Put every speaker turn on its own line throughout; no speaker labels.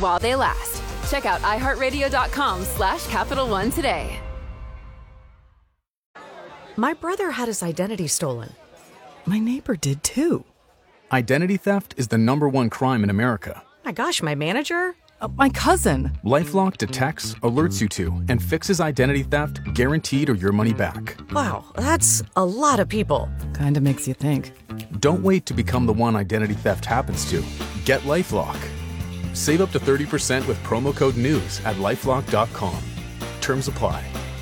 while they last. Check out iHeartRadio.com/Capital One today.
My brother had his identity stolen. My neighbor did too.
Identity theft is the #1 crime in America.
My gosh, my manager?
My cousin.
LifeLock detects, alerts you to, and fixes identity theft guaranteed or your money back.
Wow, that's a lot of people.
Kinda makes you think.
Don't wait to become the one identity theft happens to. Get LifeLock. Save up to 30% with promo code NEWS at LifeLock.com. Terms apply.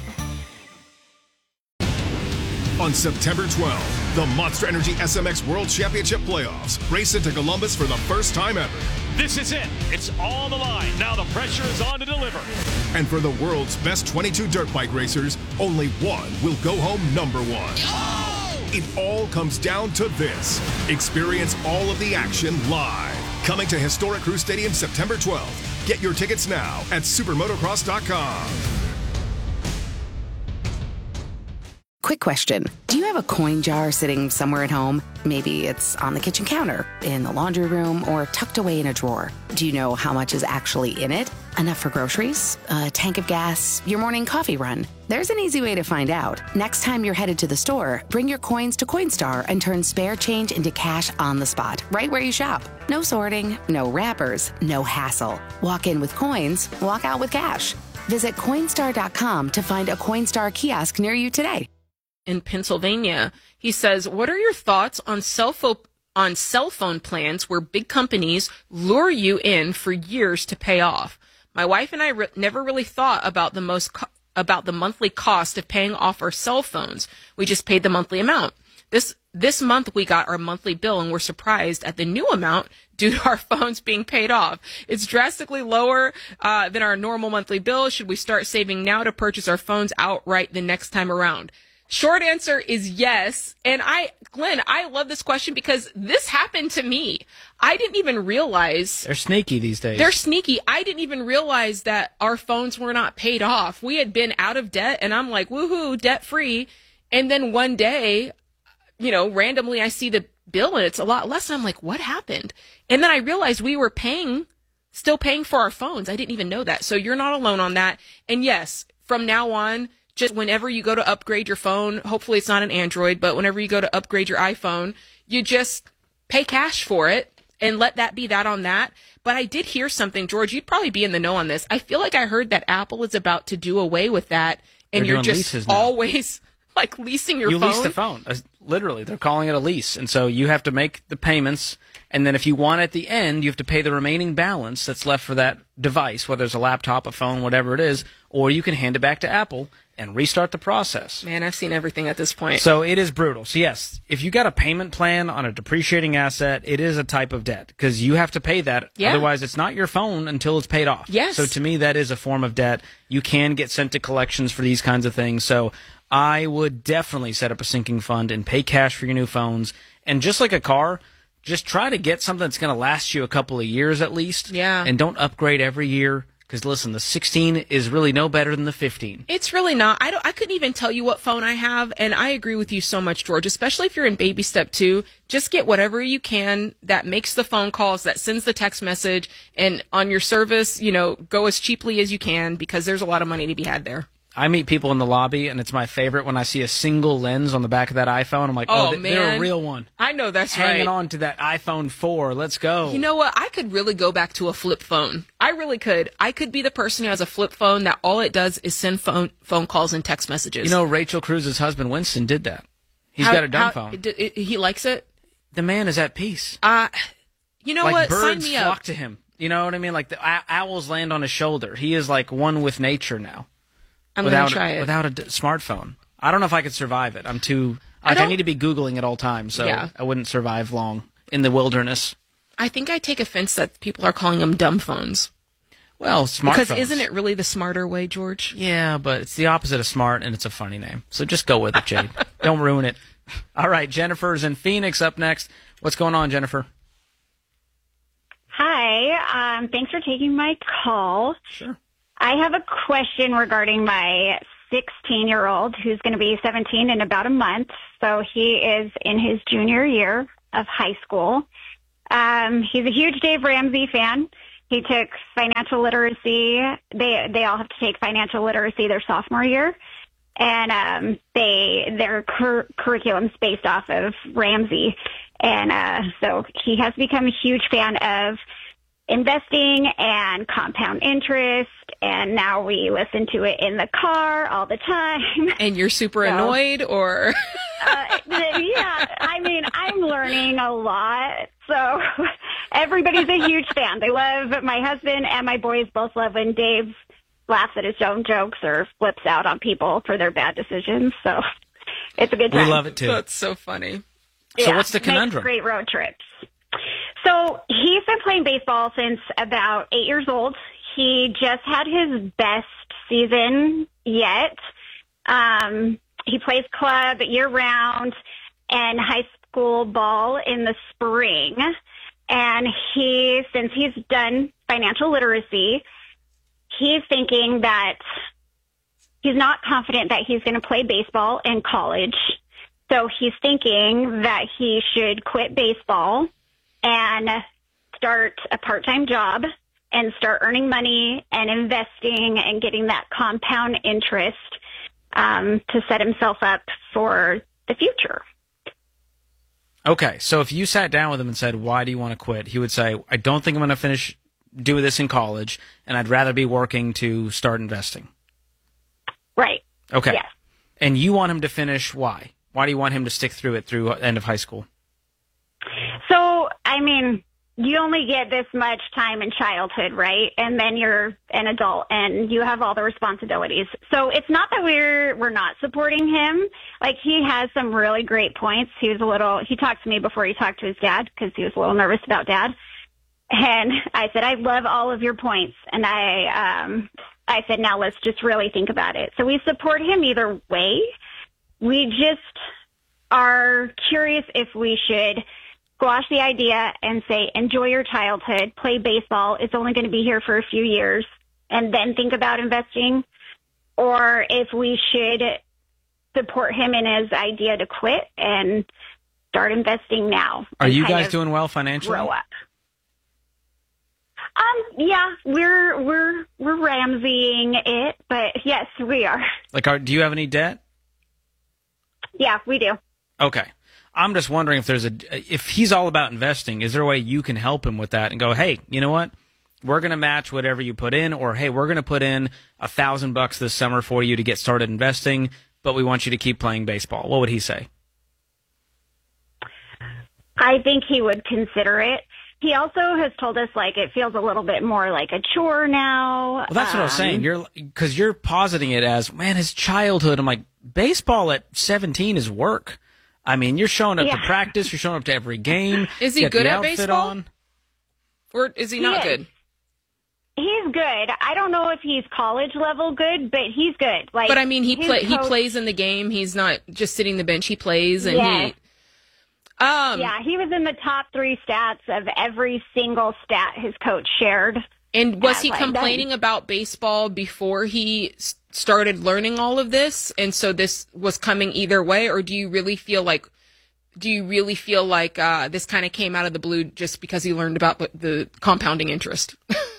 On September 12th, the Monster Energy SMX World Championship Playoffs race into Columbus for the first time ever.
This is it. It's on the line. Now the pressure is on to deliver.
And for the world's best 22 dirt bike racers, only one will go home #1. Oh! It all comes down to this. Experience all of the action live. Coming to Historic Crew Stadium September 12th. Get your tickets now at supermotocross.com.
Quick question. Do you have a coin jar sitting somewhere at home? Maybe it's on the kitchen counter, in the laundry room, or tucked away in a drawer. Do you know how much is actually in it? Enough for groceries? A tank of gas? Your morning coffee run? There's an easy way to find out. Next time you're headed to the store, bring your coins to Coinstar and turn spare change into cash on the spot, right where you shop. No sorting, no wrappers, no hassle. Walk in with coins, walk out with cash. Visit Coinstar.com to find a Coinstar kiosk near you today.
In Pennsylvania, he says, what are your thoughts on cell phone plans where big companies lure you in for years to pay off? My wife and I never really thought about the monthly cost of paying off our cell phones. We just paid the monthly amount. This month we got our monthly bill and we're surprised at the new amount due to our phones being paid off. It's drastically lower than our normal monthly bill. Should we start saving now to purchase our phones outright the next time around? Short answer is yes. And Glenn, I love this question because this happened to me. I didn't even realize.
They're sneaky these days.
They're sneaky. I didn't even realize that our phones were not paid off. We had been out of debt and I'm like, woohoo, debt free. And then one day, randomly I see the bill and it's a lot less. And I'm like, what happened? And then I realized we were still paying for our phones. I didn't even know that. So you're not alone on that. And yes, from now on, just whenever you go to upgrade your phone, hopefully it's not an Android, but whenever you go to upgrade your iPhone, you just pay cash for it and let that be that on that. But I did hear something, George, you'd probably be in the know on this. I feel like I heard that Apple is about to do away with that and you're just always like leasing your phone.
You lease the phone. Literally, they're calling it a lease. And so you have to make the payments. And then if you want at the end, you have to pay the remaining balance that's left for that device, whether it's a laptop, a phone, whatever it is, or you can hand it back to Apple and restart the process.
Man, I've seen everything at this point.
So it is brutal. So yes, if you got a payment plan on a depreciating asset, it is a type of debt because you have to pay that. Yeah. Otherwise, it's not your phone until it's paid off.
Yes.
So to me, that is a form of debt. You can get sent to collections for these kinds of things. So I would definitely set up a sinking fund and pay cash for your new phones. And just like a car, just try to get something that's going to last you a couple of years at least.
Yeah.
And don't upgrade every year. Because, listen, the 16 is really no better than the 15.
It's really not. I couldn't even tell you what phone I have, and I agree with you so much, George, especially if you're in baby step 2. Just get whatever you can that makes the phone calls, that sends the text message, and on your service, go as cheaply as you can because there's a lot of money to be had there.
I meet people in the lobby, and it's my favorite when I see a single lens on the back of that iPhone. I'm like, man, they're a real one.
I know that's right.
Hanging on to that iPhone 4. Let's go.
You know what? I could really go back to a flip phone. I really could. I could be the person who has a flip phone that all it does is send phone calls and text messages.
Rachel Cruz's husband, Winston, did that. He's got a dumb phone.
He likes it?
The man is at peace.
You know what? Sign me up.
Birds flock to him. You know what I mean? Like the owls land on his shoulder. He is like one with nature now.
I'm going to try it.
Without a smartphone. I don't know if I could survive it. I need to be Googling at all times, so yeah. I wouldn't survive long in the wilderness.
I think I take offense that people are calling them dumb phones.
Well, smartphones.
Because isn't it really the smarter way, George?
Yeah, but it's the opposite of smart, and it's a funny name. So just go with it, Jade. Don't ruin it. All right, Jennifer's in Phoenix up next. What's going on, Jennifer?
Hi. Thanks for taking my call.
Sure.
I have a question regarding my 16-year-old who's going to be 17 in about a month. So he is in his junior year of high school. He's a huge Dave Ramsey fan. He took financial literacy. They all have to take financial literacy their sophomore year. And their curriculum's based off of Ramsey. And so he has become a huge fan of investing and compound interest, and now we listen to it in the car all the time.
And you're super annoyed, or?
Yeah, I mean, I'm learning a lot. So everybody's a huge fan. They love, my husband and my boys both love when Dave laughs at his own jokes or flips out on people for their bad decisions. So it's a good time.
We love it too.
That's so funny.
So
Yeah,
what's the conundrum?
Great road trips. So he's been playing baseball since about 8 years old. He just had his best season yet. He plays club year round and high school ball in the spring. And since he's done financial literacy, he's thinking that he's not confident that he's going to play baseball in college. So he's thinking that he should quit baseball and start a part-time job and start earning money and investing and getting that compound interest to set himself up for the future.
Okay, so if you sat down with him and said, why do you want to quit? He would say, I don't think I'm going to do this in college, and I'd rather be working to start investing.
Right.
Okay.
Yes.
And you want him to finish why? Why do you want him to stick through it through end of high school?
So, I mean, you only get this much time in childhood, right? And then you're an adult and you have all the responsibilities. So it's not that we're not supporting him. Like, he has some really great points. He talked to me before he talked to his dad because he was a little nervous about dad. And I said, I love all of your points. And I said, now let's just really think about it. So we support him either way. We just are curious if we should squash the idea and say, enjoy your childhood, play baseball. It's only going to be here for a few years, and then think about investing. Or if we should support him in his idea to quit and start investing now.
Are you guys doing well financially?
Grow up. Yeah, we're Ramseying it, but yes, we are.
Do you have any debt?
Yeah, we do.
Okay. I'm just wondering if he's all about investing, is there a way you can help him with that and go, hey, you know what? We're going to match whatever you put in, or hey, we're going to put in $1,000 this summer for you to get started investing, but we want you to keep playing baseball. What would he say?
I think he would consider it. He also has told us, it feels a little bit more like a chore now.
Well, that's what I was saying. Because you're positing it as, man, his childhood. I'm like, baseball at 17 is work. I mean, you're showing up to practice. You're showing up to every game.
Is he good at baseball? Or is he not good?
He's good. I don't know if he's college level good, but he's good.
But I mean, he plays in the game. He's not just sitting the bench. He plays, and
he was in the top 3 stats of every single stat his coach shared.
And was he complaining about baseball before he started learning all of this? And so this was coming either way, or do you really feel like this kind of came out of the blue just because he learned about the compounding interest?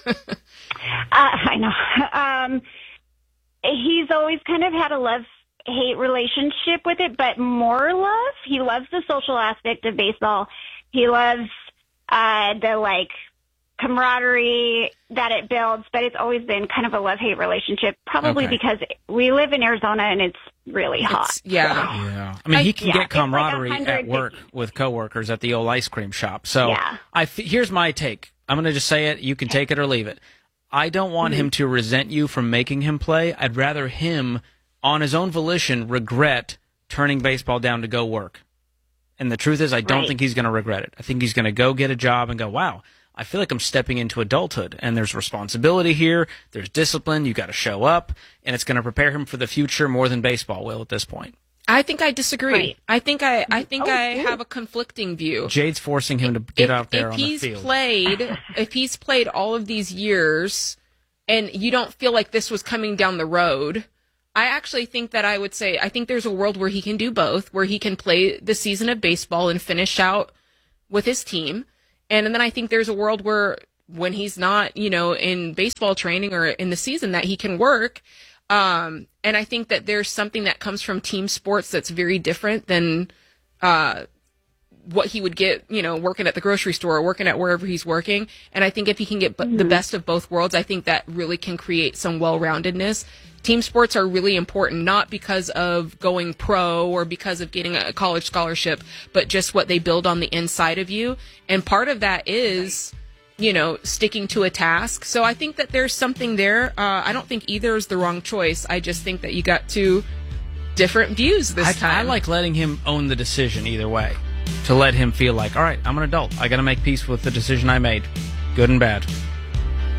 I know. He's always kind of had a love-hate relationship with it, but more love. He loves the social aspect of baseball. He loves the camaraderie that it builds, but it's always been kind of a love-hate relationship, probably because we live in Arizona and it's really hot.
Yeah. I mean, he can get camaraderie at work with coworkers at the old ice cream shop. So here's my take. I'm going to just say it. You can take it or leave it. I don't want him to resent you for making him play. I'd rather him, on his own volition, regret turning baseball down to go work. And the truth is, I don't think he's going to regret it. I think he's going to go get a job and go, wow, I feel like I'm stepping into adulthood, and there's responsibility here, there's discipline, you got to show up, and it's going to prepare him for the future more than baseball will at this point.
I think I disagree. Right. I think I have a conflicting view.
Jade's forcing him to get out there on the field.
If he's played all of these years, and you don't feel like this was coming down the road, I actually think that I would say, I think there's a world where he can do both, where he can play the season of baseball and finish out with his team. And then I think there's a world where when he's not, in baseball training or in the season, that he can work. And I think that there's something that comes from team sports that's very different than what he would get, working at the grocery store or working at wherever he's working. And I think if he can get the best of both worlds, I think that really can create some well-roundedness. Team sports are really important, not because of going pro or because of getting a college scholarship, but just what they build on the inside of you. And part of that is, sticking to a task. So I think that there's something there. I don't think either is the wrong choice. I just think that you got two different views this time.
I like letting him own the decision either way, to let him feel like, all right, I'm an adult. I got to make peace with the decision I made, good and bad.